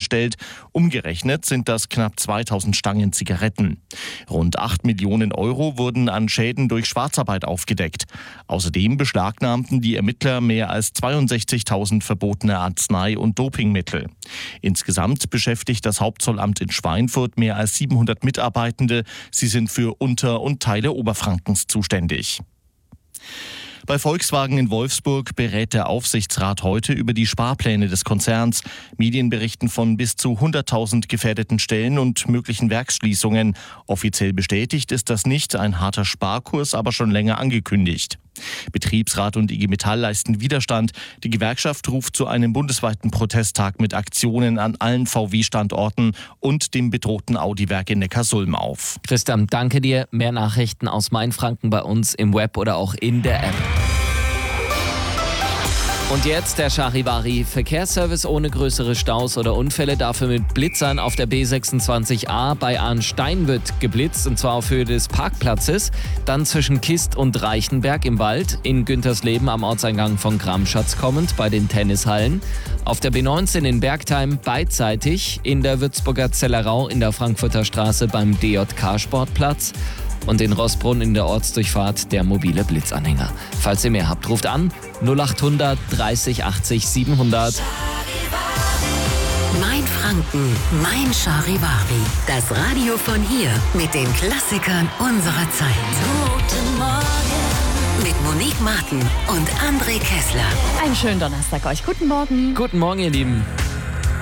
bestellt. Umgerechnet sind das knapp 2000 Stangen Zigaretten. Rund 8 Millionen Euro wurden an Schäden durch Schwarzarbeit aufgedeckt. Außerdem beschlagnahmten die Ermittler mehr als 62.000 verbotene Arznei- und Dopingmittel. Insgesamt beschäftigt das Hauptzollamt in Schweinfurt mehr als 700 Mitarbeitende. Sie sind für Unter- und Teile Oberfrankens zuständig. Bei Volkswagen in Wolfsburg berät der Aufsichtsrat heute über die Sparpläne des Konzerns. Medien berichten von bis zu 100.000 gefährdeten Stellen und möglichen Werksschließungen. Offiziell bestätigt ist das nicht, ein harter Sparkurs aber schon länger angekündigt. Betriebsrat und IG Metall leisten Widerstand. Die Gewerkschaft ruft zu einem bundesweiten Protesttag mit Aktionen an allen VW-Standorten und dem bedrohten Audi-Werk in Neckarsulm auf. Christian, danke dir. Mehr Nachrichten aus Mainfranken bei uns im Web oder auch in der App. Und jetzt der Charivari. Verkehrsservice ohne größere Staus oder Unfälle, dafür mit Blitzern auf der B26a bei Arnstein wird geblitzt, und zwar auf Höhe des Parkplatzes. Dann zwischen Kist und Reichenberg im Wald, in Güntersleben am Ortseingang von Gramschatz kommend bei den Tennishallen. Auf der B19 in Bergheim beidseitig, in der Würzburger Zellerau in der Frankfurter Straße beim DJK-Sportplatz. Und in Rossbrunn in der Ortsdurchfahrt der mobile Blitzanhänger. Falls ihr mehr habt, ruft an 0800 30 80 700. Mainfranken, mein Charivari. Das Radio von hier mit den Klassikern unserer Zeit. Guten Morgen. Mit Monique Martin und André Kessler. Einen schönen Donnerstag euch. Guten Morgen. Guten Morgen, ihr Lieben.